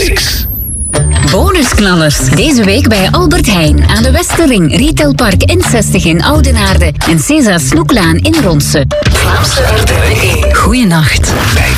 6. Bonusknallers. Deze week bij Albert Heijn aan de Westerring, Retailpark N60 in Oudenaarde en César Snoeklaan in Ronse. Vlaamse RTV 1. Goeienacht.